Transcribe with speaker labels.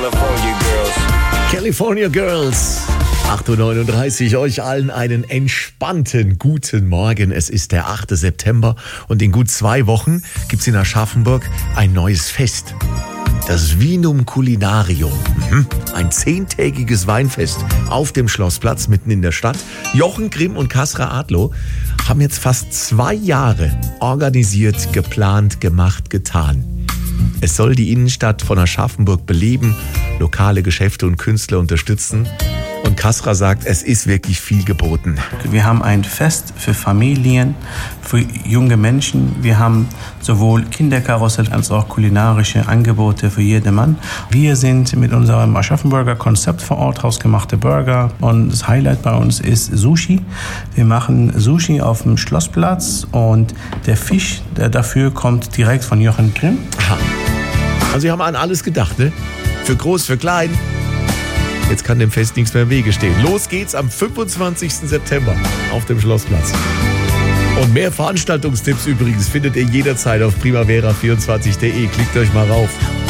Speaker 1: California Girls.
Speaker 2: California Girls. 8.39 Uhr, euch allen einen entspannten guten Morgen. Es ist der 8. September und in gut 2 Wochen gibt's in Aschaffenburg ein neues Fest. Das Vinum Culinarium. Ein 10-tägiges Weinfest auf dem Schlossplatz mitten in der Stadt. Jochen Grimm und Kasra Adlo haben jetzt fast 2 Jahre organisiert, geplant, gemacht, getan. Es soll die Innenstadt von Aschaffenburg beleben, lokale Geschäfte und Künstler unterstützen. Und Kasra sagt, es ist wirklich viel geboten.
Speaker 3: Wir haben ein Fest für Familien, für junge Menschen. Wir haben sowohl Kinderkarussell als auch kulinarische Angebote für jedermann. Wir sind mit unserem Aschaffenburger Konzept vor Ort, hausgemachte Burger. Und das Highlight bei uns ist Sushi. Wir machen Sushi auf dem Schlossplatz und der Fisch, der dafür kommt direkt von Jochen Grimm.
Speaker 2: Aha. Also Sie haben an alles gedacht, ne? Für groß, für klein. Jetzt kann dem Fest nichts mehr im Wege stehen. Los geht's am 25. September auf dem Schlossplatz. Und mehr Veranstaltungstipps übrigens findet ihr jederzeit auf primavera24.de. Klickt euch mal rauf.